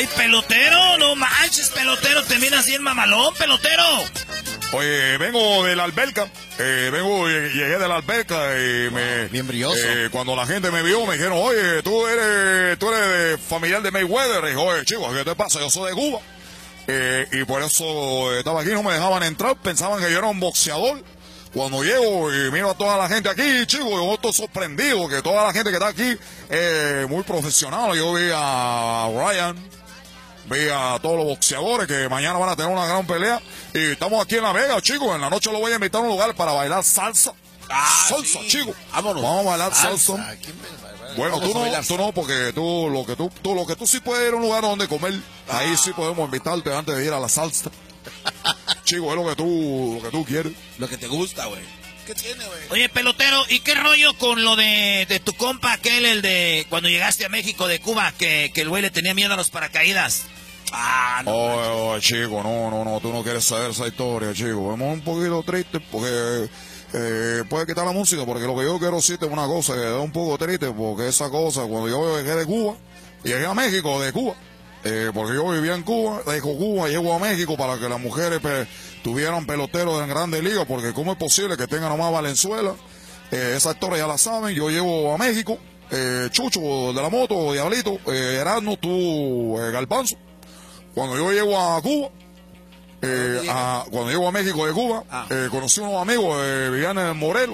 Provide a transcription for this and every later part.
¿Y pelotero? No manches, pelotero, te miras bien mamalón, pelotero. Oye, vengo de la alberca, llegué de la alberca y bien brilloso. Cuando la gente me vio me dijeron, oye, tú eres familiar de Mayweather. Y dije, oye, chicos, ¿qué te pasa? Yo soy de Cuba. Y por eso estaba aquí, no me dejaban entrar, pensaban que yo era un boxeador. Cuando llego y miro a toda la gente aquí, chicos, yo estoy sorprendido que toda la gente que está aquí es muy profesional. Yo vi a Ryan, vi a todos los boxeadores que mañana van a tener una gran pelea. Y estamos aquí en La Vega, chicos. En la noche lo voy a invitar a un lugar para bailar salsa. Salsa, sí, chicos. Vámonos. Vamos a bailar salsa. Bueno, tú no, porque lo que tú sí puedes ir a un lugar donde comer. Ahí sí podemos invitarte antes de ir a la salsa. Chico, es lo que tú quieres. Lo que te gusta, güey. ¿Qué tiene, güey? Oye, pelotero, ¿y qué rollo con lo de tu compa aquel, el de cuando llegaste a México de Cuba, que el güey le tenía miedo a los paracaídas? No. Chico, no, tú no quieres saber esa historia, chico. Vamos un poquito triste porque puede quitar la música, porque lo que yo quiero decirte es una cosa que es un poco triste, porque esa cosa, cuando yo llegué de Cuba, llegué a México de Cuba, porque yo vivía en Cuba, dejo Cuba, llego a México para que las mujeres tuvieran peloteros en grandes ligas, porque cómo es posible que tengan nomás Valenzuela. Esa historia ya la saben. Yo llego a México, Chucho de la moto, Diablito, Erasmo, tú, Galpanzo. Cuando yo llego a Cuba, cuando llego a México de Cuba, conocí unos amigos, vivían en Morelos.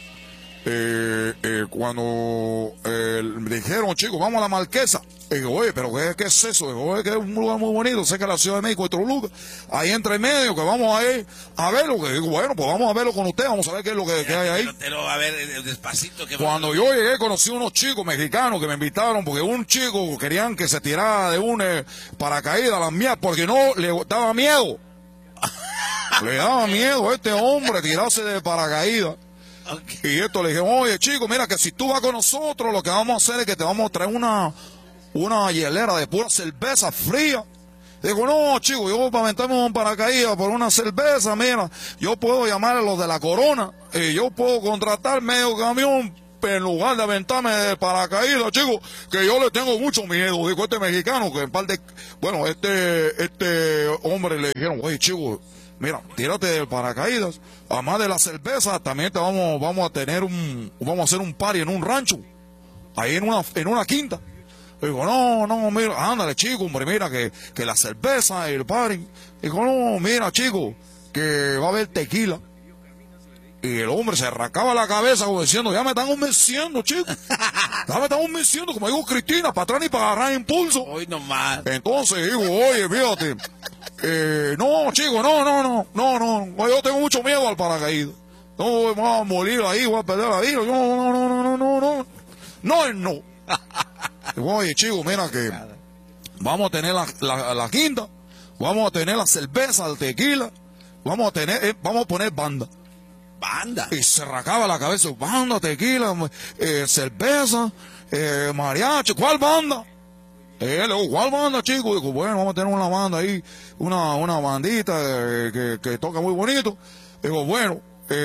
Cuando me dijeron, chicos, vamos a la Marquesa. Y digo, oye, pero ¿qué es eso? Digo, oye, que es un lugar muy bonito, sé que la Ciudad de México es otro lugar. Ahí entre medio, que vamos a ir a verlo. Que digo, bueno, pues vamos a verlo con usted, vamos a ver qué es lo que hay ahí. Pero a ver, despacito. Cuando yo llegué, conocí unos chicos mexicanos que me invitaron, porque un chico querían que se tirara de un paracaídas a las mías, porque no le daba miedo. Le daba miedo a este hombre tirarse de paracaídas. Okay. Y esto le dije, oye chico, mira que si tú vas con nosotros, lo que vamos a hacer es que te vamos a traer una hielera de pura cerveza fría. Digo, no chico, yo para aventarme un paracaídas por una cerveza, mira, yo puedo llamar a los de la Corona, y yo puedo contratar medio camión en lugar de aventarme de paracaídas, chico, que yo le tengo mucho miedo. Dijo este mexicano, que en parte, bueno, este hombre le dijeron, oye chico, mira, tírate del paracaídas, además de la cerveza, también te vamos a hacer un party en un rancho, ahí en una quinta. Digo, no, mira, ándale chico, hombre, mira que la cerveza y el party. Digo, no, mira chico, que va a haber tequila. Y el hombre se arrancaba la cabeza como diciendo, ya me están convenciendo, chico. Ya me están convenciendo, como digo Cristina, para atrás ni para agarrar impulso. Hoy nomás. Entonces digo, oye, fíjate, no, chico, no, yo tengo mucho miedo al paracaídas. No, vamos a morir ahí, voy a perder la vida. No. Digo, oye, chico, mira que vamos a tener la quinta, vamos a tener la cerveza, el tequila, vamos a poner banda. Y se arrancaba la cabeza, banda, tequila, cerveza, mariachi, ¿cuál banda? Le digo, ¿cuál banda, chico? Digo, bueno, vamos a tener una banda ahí, una bandita que toca muy bonito. Digo, bueno,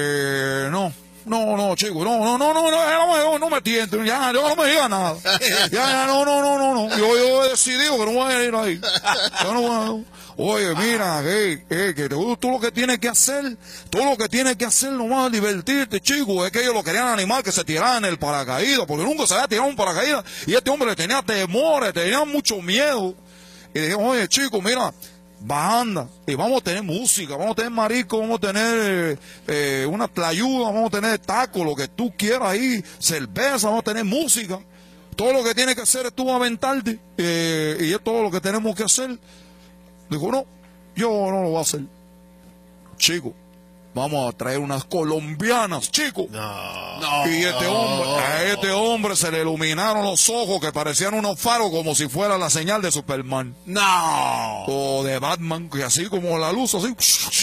no, chico, no me tienten, ya, yo no me diga nada. Ya, no. Yo he decidido que no voy a ir ahí. Yo no voy a... Oye, mira, que tú lo que tienes que hacer, nomás es divertirte, chico. Es que ellos lo querían animar, que se tiraran en el paracaídas, porque nunca se había tirado un paracaídas. Y este hombre le tenía temores, tenía mucho miedo. Y dije, oye, chico, mira, banda, y vamos a tener música, vamos a tener marisco, vamos a tener una tlayuda, vamos a tener tacos, lo que tú quieras ahí, cerveza, vamos a tener música. Todo lo que tienes que hacer es tú aventarte, y es todo lo que tenemos que hacer. Dijo, no, yo no lo voy a hacer. Chico, vamos a traer unas colombias, chico. No. Y a este hombre se le iluminaron los ojos que parecían unos faros como si fuera la señal de Superman. No. O de Batman, que así como la luz, así.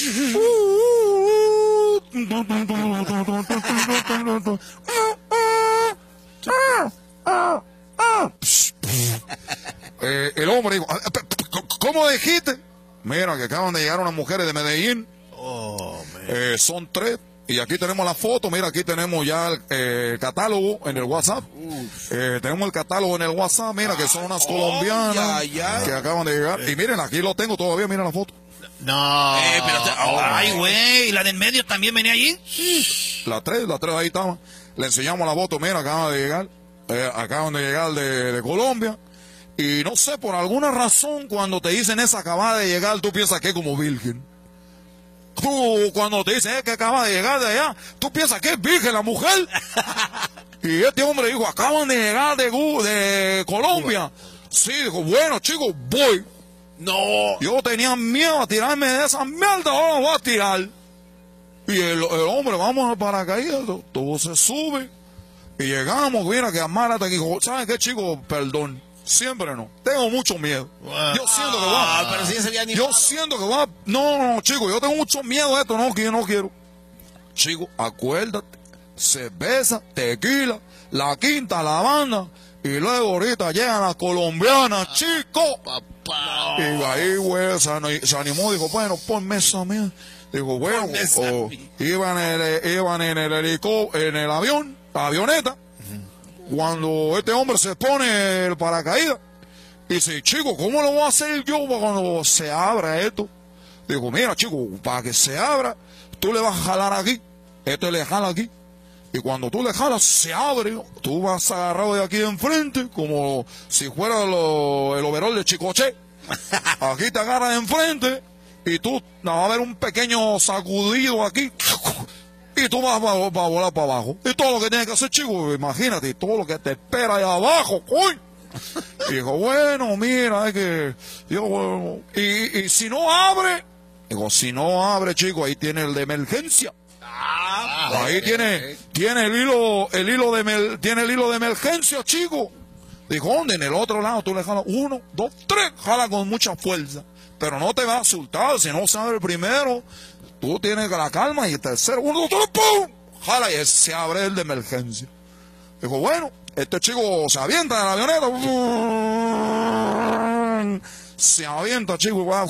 El hombre dijo, ¿cómo dijiste? Mira, que acaban de llegar unas mujeres de Medellín. Son 3. Y aquí tenemos la foto, mira, aquí tenemos ya el catálogo en el WhatsApp. Tenemos el catálogo en el WhatsApp, mira, que son unas colombianas que acaban de llegar. Y miren, aquí lo tengo todavía, miren la foto. No. Ay, güey, ¿y la del medio también venía allí? La tres ahí estaban. Le enseñamos la foto, mira, acaban de llegar. Acaban de llegar de Colombia. Y no sé, por alguna razón, cuando te dicen esa acaba de llegar, tú piensas que es como virgen. Tú, cuando te dicen que acaba de llegar de allá, tú piensas que es virgen la mujer. Y este hombre dijo, acaban de llegar de Colombia. Sí, dijo, bueno, chicos, voy. No. Yo tenía miedo a tirarme de esa mierda, ahora voy a tirar. Y el hombre, vamos al paracaídas, todo se sube. Y llegamos, mira que Amárate dijo, ¿sabes qué, chico? Perdón, siempre no. Tengo mucho miedo. Yo siento que va. Pero sí se había Yo siento que va. No, chico, yo tengo mucho miedo de esto, no quiero. Chico, acuérdate, cerveza, tequila, la quinta, la banda. Y luego ahorita llegan las colombianas, chico. Papá. Y ahí, güey, se animó, dijo, bueno, ponme esa mierda. Dijo, bueno, iban en el helicóptero, en el avión, la avioneta. Cuando este hombre se pone el paracaídas, dice, chico, ¿cómo lo voy a hacer yo cuando se abra esto? Digo, mira, chico, para que se abra, tú le vas a jalar aquí, este le jala aquí. Y cuando tú le jalas, se abre, tú vas agarrado de aquí enfrente, como si fuera el overol de Chicoche. Aquí te agarras de enfrente, y tú va a haber un pequeño sacudido aquí, y tú vas a volar para abajo. Y todo lo que tienes que hacer, chico, imagínate, todo lo que te espera ahí abajo, coño. Y dijo, bueno, mira, es que yo, y si no abre, digo, si no abre, chico, ahí tiene el de emergencia. Ahí tiene el hilo de emergencia, chico. Dijo, ¿dónde? En el otro lado tú le jalas 1, 2, 3, jala con mucha fuerza. Pero no te vas a asustar, si no se abre el primero, tú tienes la calma y el tercero, 1, 2, 3, ¡pum! Jala y se abre el de emergencia. Dijo, bueno, este chico se avienta de la avioneta. Se avienta, chico, igual.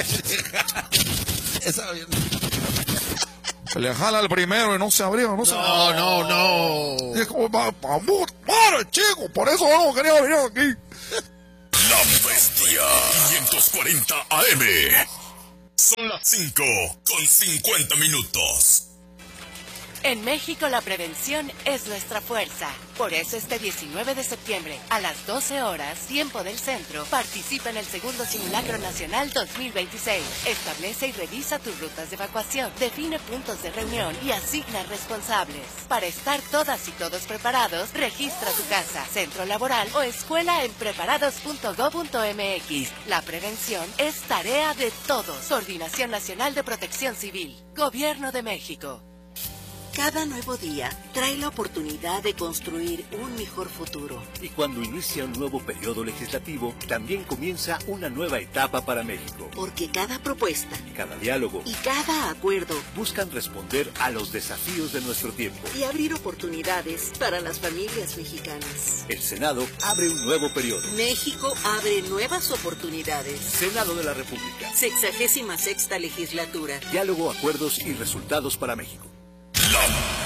Le jala el primero y no se abrió, no. Dijo, para, chico, por eso no quería venir aquí. La Bestia 540 AM. Son las 5:50. En México la prevención es nuestra fuerza. Por eso este 19 de septiembre, a las 12 horas, tiempo del centro, participa en el segundo Simulacro Nacional 2026. Establece y revisa tus rutas de evacuación, define puntos de reunión y asigna responsables. Para estar todas y todos preparados, registra tu casa, centro laboral o escuela en preparados.go.mx. La prevención es tarea de todos. Coordinación Nacional de Protección Civil. Gobierno de México. Cada nuevo día trae la oportunidad de construir un mejor futuro. Y cuando inicia un nuevo periodo legislativo, también comienza una nueva etapa para México. Porque cada propuesta, cada diálogo y cada acuerdo buscan responder a los desafíos de nuestro tiempo y abrir oportunidades para las familias mexicanas. El Senado abre un nuevo periodo. México abre nuevas oportunidades. Senado de la República. 66ª legislatura. Diálogo, acuerdos y resultados para México. La